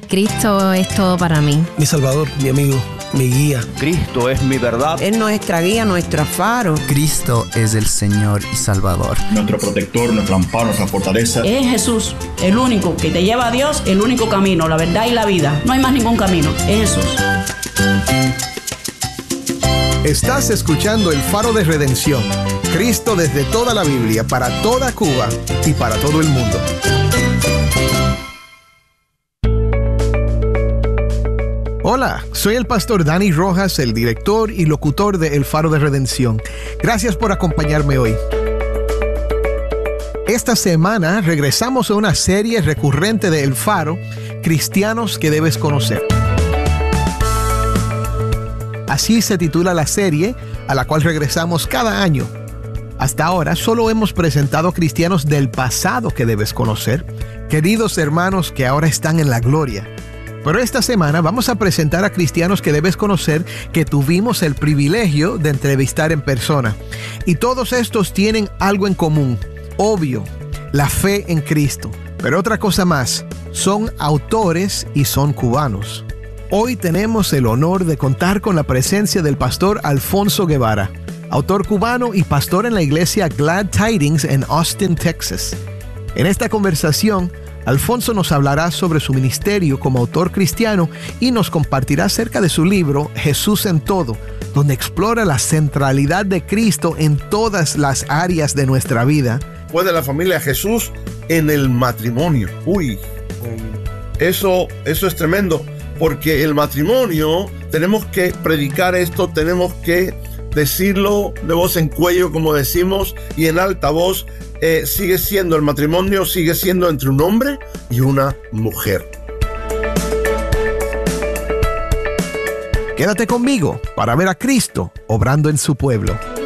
Cristo es todo para mí. Mi Salvador, mi amigo, mi guía. Cristo es mi verdad. Es nuestra guía, nuestro faro. Cristo es el Señor y Salvador. Nuestro protector, nuestro amparo, nuestra fortaleza. Es Jesús, el único que te lleva a Dios, el único camino, la verdad y la vida. No hay más ningún camino, es Jesús. Estás escuchando El Faro de Redención. Cristo desde toda la Biblia, para toda Cuba y para todo el mundo. Hola, soy el pastor Dani Rojas, el director y locutor de El Faro de Redención. Gracias por acompañarme hoy. Esta semana regresamos a una serie recurrente de El Faro, Cristianos que debes conocer. Así se titula la serie, a la cual regresamos cada año. Hasta ahora solo hemos presentado cristianos del pasado que debes conocer, queridos hermanos que ahora están en la gloria. Pero esta semana vamos a presentar a cristianos que debes conocer que tuvimos el privilegio de entrevistar en persona. Y todos estos tienen algo en común, obvio, la fe en Cristo. Pero otra cosa más, son autores y son cubanos. Hoy tenemos el honor de contar con la presencia del pastor Alfonso Guevara, autor cubano y pastor en la iglesia Glad Tidings en Austin, Texas. En esta conversación, Alfonso nos hablará sobre su ministerio como autor cristiano y nos compartirá acerca de su libro Jesús en Todo, donde explora la centralidad de Cristo en todas las áreas de nuestra vida. Puede la familia Jesús en el matrimonio. Eso es tremendo, porque el matrimonio, tenemos que predicar esto, tenemos que decirlo de voz en cuello, como decimos, y en alta voz. Sigue siendo el matrimonio, sigue siendo entre un hombre y una mujer. Quédate conmigo para ver a Cristo obrando en su pueblo.